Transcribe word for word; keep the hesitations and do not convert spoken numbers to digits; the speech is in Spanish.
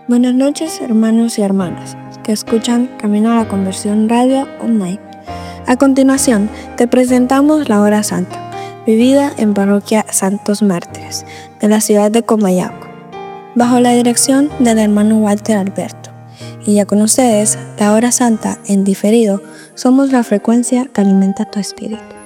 Buenas noches, hermanos y hermanas que escuchan Camino a la Conversión Radio Online. A continuación, te presentamos la Hora Santa, vivida en Parroquia Santos Mártires, de la ciudad de Comayagua, bajo la dirección del hermano Walter Alberto. Y ya con ustedes, la Hora Santa en diferido, somos la frecuencia que alimenta tu espíritu.